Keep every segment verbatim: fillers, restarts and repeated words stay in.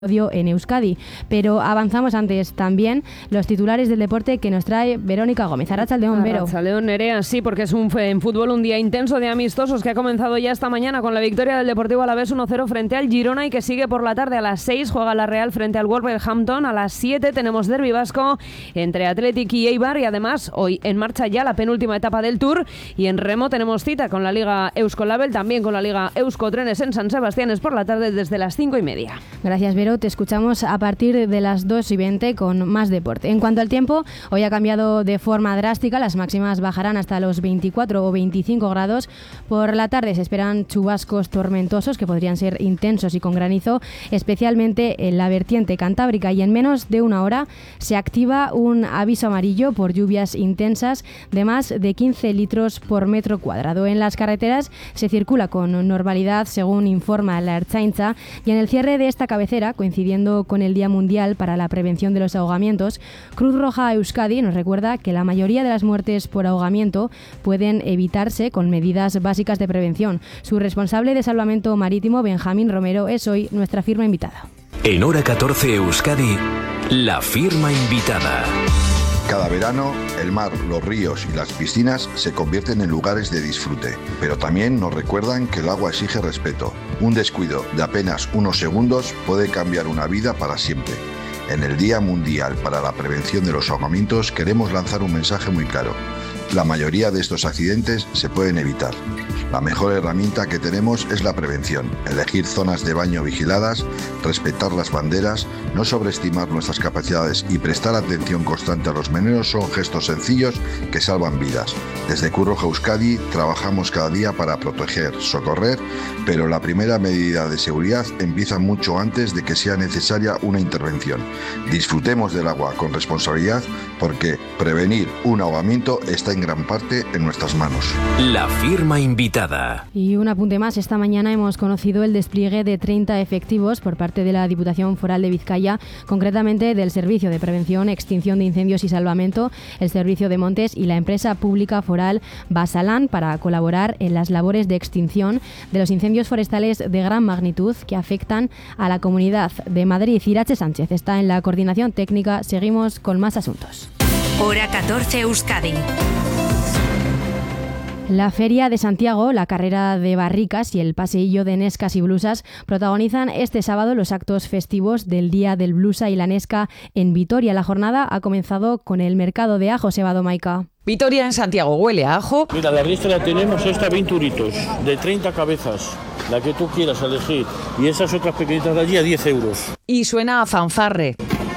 en Euskadi, pero avanzamos antes también los titulares del deporte que nos trae Verónica Gómez. Arratsaldeon, Vero. Arratsaldeon, Nerea, sí, porque es un en fútbol un día intenso de amistosos que ha comenzado ya esta mañana con la victoria del Deportivo Alavés uno cero frente al Girona y que sigue por la tarde. A las seis juega la Real frente al Wolverhampton, a las siete tenemos derbi vasco entre Athletic y Eibar y además hoy en marcha ya la penúltima etapa del Tour y en remo tenemos cita con la Liga Euskolabel, también con la Liga Euskotrenes en San Sebastián, es por la tarde desde las cinco y media. Gracias, Vero. Te escuchamos a partir de las dos y veinte con más deporte. En cuanto al tiempo, hoy ha cambiado de forma drástica. Las máximas bajarán hasta los veinticuatro o veinticinco grados. Por la tarde se esperan chubascos tormentosos que podrían ser intensos y con granizo, especialmente en la vertiente cantábrica. Y en menos de una hora se activa un aviso amarillo por lluvias intensas de más de quince litros por metro cuadrado. En las carreteras se circula con normalidad, según informa la Ertzaintza, y en el cierre de esta cabecera, coincidiendo con el Día Mundial para la Prevención de los Ahogamientos, Cruz Roja Euskadi nos recuerda que la mayoría de las muertes por ahogamiento pueden evitarse con medidas básicas de prevención. Su responsable de salvamento marítimo, Benjamín Romero, es hoy nuestra firma invitada. En Hora catorce Euskadi, la firma invitada. Cada verano, el mar, los ríos y las piscinas se convierten en lugares de disfrute, pero también nos recuerdan que el agua exige respeto. Un descuido de apenas unos segundos puede cambiar una vida para siempre. En el Día Mundial para la Prevención de los Ahogamientos queremos lanzar un mensaje muy claro. La mayoría de estos accidentes se pueden evitar. La mejor herramienta que tenemos es la prevención, elegir zonas de baño vigiladas, respetar las banderas, no sobreestimar nuestras capacidades y prestar atención constante a los menores son gestos sencillos que salvan vidas. Desde Cruz Roja Euskadi trabajamos cada día para proteger, socorrer, pero la primera medida de seguridad empieza mucho antes de que sea necesaria una intervención. Disfrutemos del agua con responsabilidad porque prevenir un ahogamiento está en gran parte en nuestras manos. La firma invitada. Y un apunte más, esta mañana hemos conocido el despliegue de treinta efectivos por parte de la Diputación Foral de Vizcaya, concretamente del Servicio de Prevención, Extinción de Incendios y Salvamento, el Servicio de Montes y la empresa pública foral Basalan para colaborar en las labores de extinción de los incendios forestales de gran magnitud que afectan a la Comunidad de Madrid. Irache Sánchez está en la coordinación técnica. Seguimos con más asuntos. Hora catorce Euskadi. La Feria de Santiago, la carrera de barricas y el paseillo de nescas y blusas protagonizan este sábado los actos festivos del Día del Blusa y la Nesca en Vitoria. La jornada ha comenzado con el mercado de ajo, Sebado Maica. Vitoria en Santiago huele a ajo. Mira, la lista la tenemos esta veinte euritos, de treinta cabezas, la que tú quieras elegir. Y esas otras pequeñitas de allí a diez euros. Y suena a fanfarre,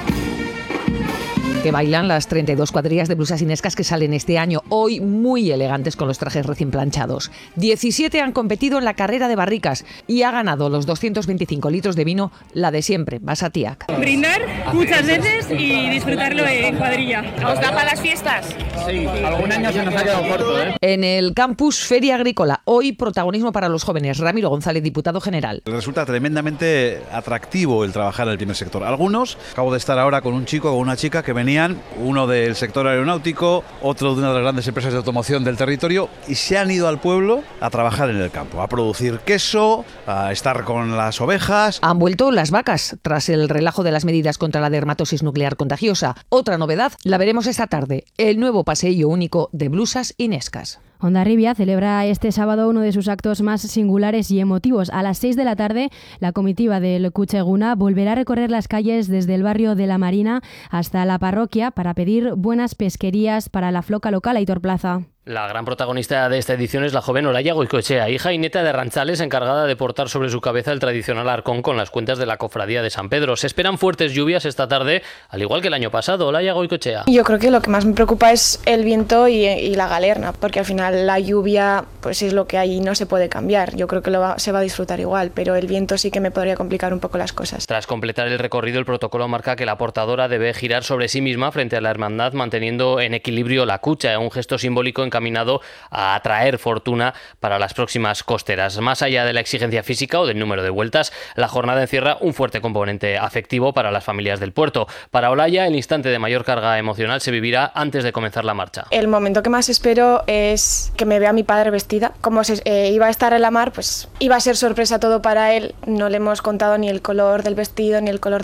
que bailan las treinta y dos cuadrillas de blusas y nescas que salen este año, hoy muy elegantes con los trajes recién planchados. diecisiete han competido en la carrera de barricas y ha ganado los doscientos veinticinco litros de vino, la de siempre, Basatiac. Brindar muchas veces y disfrutarlo en cuadrilla. ¿Os da para las fiestas? Sí, algún año se nos ha quedado corto, ¿eh? En el campus Feria Agrícola, hoy protagonismo para los jóvenes. Ramiro González, diputado general. Resulta tremendamente atractivo el trabajar en el primer sector. Algunos, acabo de estar ahora con un chico o una chica que venían, uno del sector aeronáutico, otro de una de las grandes empresas de automoción del territorio, y se han ido al pueblo a trabajar en el campo, a producir queso, a estar con las ovejas. Han vuelto las vacas tras el relajo de las medidas contra la dermatosis nuclear contagiosa. Otra novedad la veremos esta tarde, el nuevo paseillo único de blusas y nescas. Hondarribia celebra este sábado uno de sus actos más singulares y emotivos. A las seis de la tarde, la comitiva del Kutxeguna volverá a recorrer las calles desde el barrio de la Marina hasta la parroquia para pedir buenas pesquerías para la floca local. Aitor Plaza. La gran protagonista de esta edición es la joven Olaya Goicoechea, hija y nieta de Ranchales, encargada de portar sobre su cabeza el tradicional arcón con las cuentas de la cofradía de San Pedro. Se esperan fuertes lluvias esta tarde, al igual que el año pasado. Olaya Goicoechea. Yo creo que lo que más me preocupa es el viento y, y la galerna, porque al final la lluvia pues es lo que hay y no se puede cambiar. Yo creo que lo va, se va a disfrutar igual, pero el viento sí que me podría complicar un poco las cosas. Tras completar el recorrido, el protocolo marca que la portadora debe girar sobre sí misma frente a la hermandad, manteniendo en equilibrio la cucha, un gesto simbólico en encaminado a atraer fortuna para las próximas costeras. Más allá de la exigencia física o del número de vueltas, la jornada encierra un fuerte componente afectivo para las familias del puerto. Para Olaya, el instante de mayor carga emocional se vivirá antes de comenzar la marcha. El momento que más espero es que me vea mi padre vestida. Como se, eh, iba a estar en la mar, pues iba a ser sorpresa todo para él. No le hemos contado ni el color del vestido, ni el color